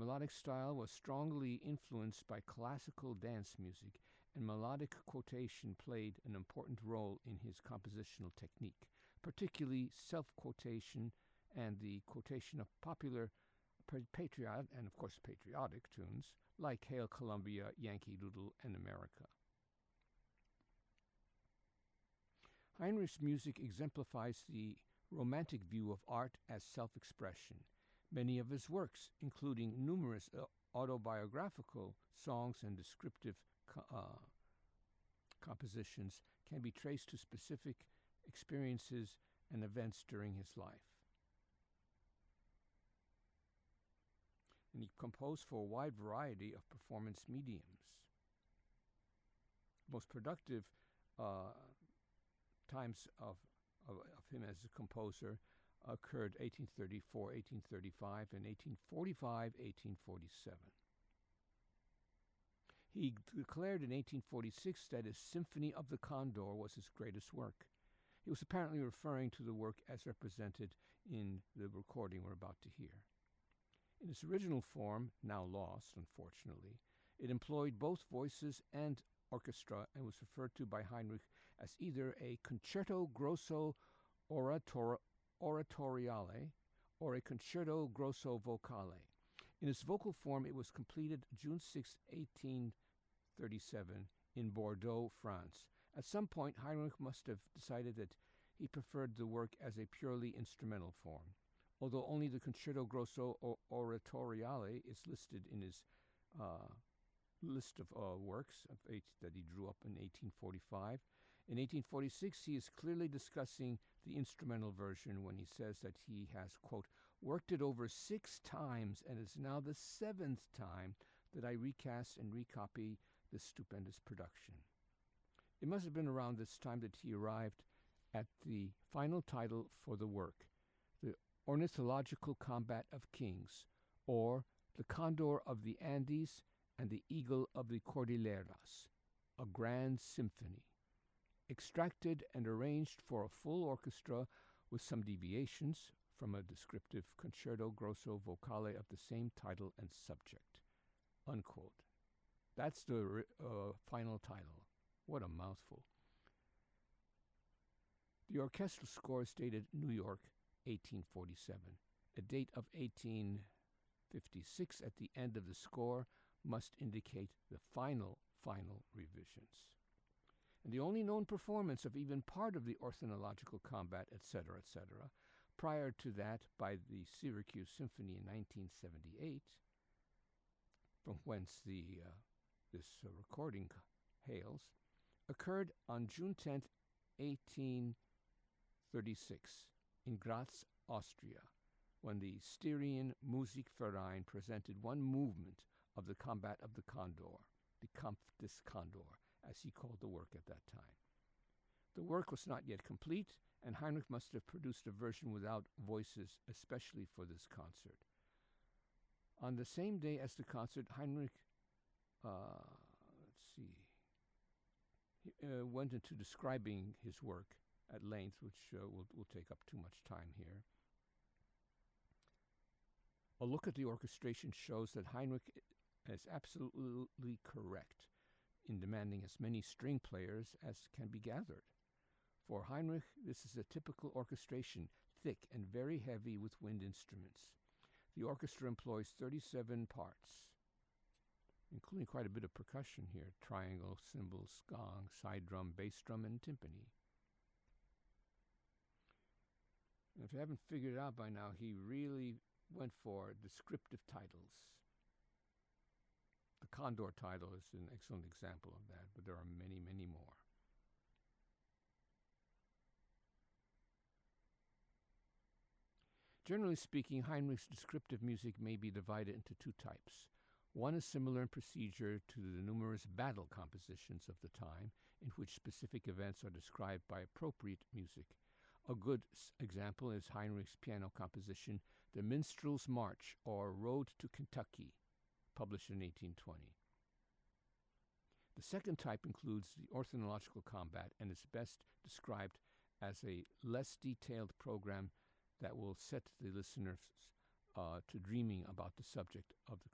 melodic style was strongly influenced by classical dance music, and melodic quotation played an important role in his compositional technique, particularly self-quotation and the quotation of popular patriotic and, of course, patriotic tunes like Hail Columbia, Yankee Doodle, and America. Heinrich's music exemplifies the romantic view of art as self-expression. Many of his works, including numerous autobiographical songs and descriptive compositions, can be traced to specific experiences and events during his life. And he composed for a wide variety of performance mediums. Most productive times of him as a composer occurred 1834, 1835, and 1845, 1847. He declared in 1846 that his Symphony of the Condor was his greatest work. He was apparently referring to the work as represented in the recording we're about to hear. In its original form, now lost, unfortunately, it employed both voices and orchestra and was referred to by Heinrich as either a concerto grosso oratoriale or a concerto grosso vocale. In its vocal form, it was completed June 6, 1837, in Bordeaux, France. At some point, Heinrich must have decided that he preferred the work as a purely instrumental form. Although only the Concerto Grosso Oratoriale is listed in his list of works that he drew up in 1845. In 1846, he is clearly discussing the instrumental version when he says that he has, quote, worked it over 6 times and is now the 7th time that I recast and recopy this stupendous production. It must have been around this time that he arrived at the final title for the work, the Ornithological Combat of Kings, or the Condor of the Andes and the Eagle of the Cordilleras, a grand symphony, extracted and arranged for a full orchestra with some deviations from a descriptive concerto grosso vocale of the same title and subject, unquote. That's the final title. What a mouthful. The orchestral score is dated New York, 1847. A date of 1856 at the end of the score must indicate the final revisions. And the only known performance of even part of the Ornithological Combat, etc., prior to that by the Syracuse Symphony in 1978, from whence this recording hails, occurred on June 10, 1836, in Graz, Austria, when the Styrian Musikverein presented one movement of the Combat of the Condor, the Kampf des Condor, as he called the work at that time. The work was not yet complete, and Heinrich must have produced a version without voices, especially for this concert. On the same day as the concert, Heinrich, went into describing his work at length, which will take up too much time here. A look at the orchestration shows that Heinrich is absolutely correct in demanding as many string players as can be gathered. For Heinrich, this is a typical orchestration, thick and very heavy with wind instruments. The orchestra employs 37 parts, including quite a bit of percussion here: triangle, cymbals, gong, side drum, bass drum, and timpani. And if you haven't figured it out by now, he really went for descriptive titles. The Condor title is an excellent example of that, but there are many, many more. Generally speaking, Heinrich's descriptive music may be divided into 2 types. One is similar in procedure to the numerous battle compositions of the time, in which specific events are described by appropriate music. A good example is Heinrich's piano composition, The Minstrel's March, or Road to Kentucky, published in 1820. The second type includes the Ornithological Combat and is best described as a less detailed program that will set the listeners to dreaming about the subject of the